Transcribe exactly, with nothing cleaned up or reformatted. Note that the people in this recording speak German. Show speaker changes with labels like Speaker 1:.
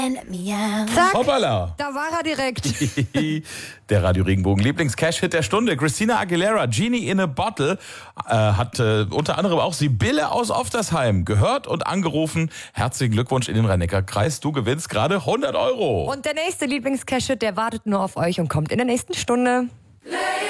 Speaker 1: Zack,
Speaker 2: Hoppala.
Speaker 1: da war er direkt.
Speaker 2: Der Radio Regenbogen Lieblings-Cash-Hit der Stunde. Christina Aguilera, Genie in a Bottle, äh, hat äh, unter anderem auch Sibylle aus Oftersheim gehört und angerufen. Herzlichen Glückwunsch in den Rhein-Neckar-Kreis. Du gewinnst gerade hundert Euro.
Speaker 1: Und der nächste Lieblings-Cash-Hit, der wartet nur auf euch und kommt in der nächsten Stunde.